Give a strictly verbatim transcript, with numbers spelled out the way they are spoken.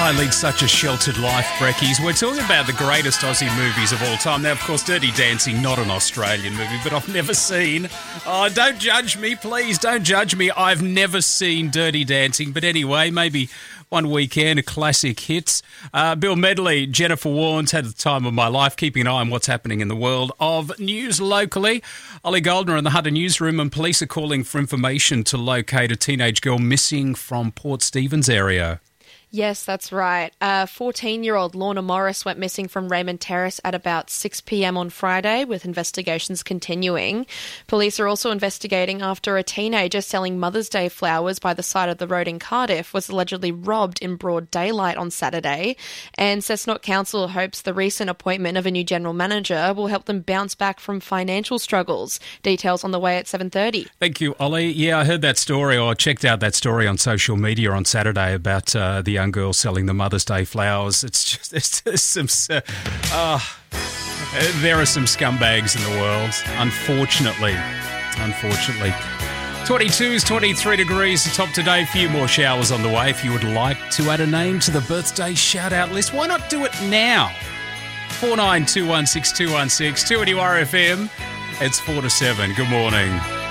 I lead such a sheltered life, Brekkies. We're talking about the greatest Aussie movies of all time. Now, of course, Dirty Dancing, not an Australian movie, but I've never seen. Oh, don't judge me, please. Don't judge me. I've never seen Dirty Dancing. But anyway, maybe one weekend, a classic hits. Uh, Bill Medley, Jennifer Warnes, had the time of my life, keeping an eye on what's happening in the world of news locally. Ollie Goldner in the Hunter newsroom, and police are calling for information to locate a teenage girl missing from Port Stephens area. Yes, that's right. Uh, fourteen-year-old Lorna Morris went missing from Raymond Terrace at about six p.m. on Friday, with investigations continuing. Police are also investigating after a teenager selling Mother's Day flowers by the side of the road in Cardiff was allegedly robbed in broad daylight on Saturday. And Cessnock Council hopes the recent appointment of a new general manager will help them bounce back from financial struggles. Details on the way at seven thirty. Thank you, Ollie. Yeah, I heard that story, or checked out that story on social media on Saturday about uh, the young girl selling the Mother's Day flowers. It's just, it's just some, uh, oh, there are some scumbags in the world, unfortunately. Unfortunately. twenty-two, twenty-three degrees, the top today. A few more showers on the way. If you would like to add a name to the birthday shout-out list, why not do it now? four nine two one six two one six, two at U R F M. It's four to seven. Good morning.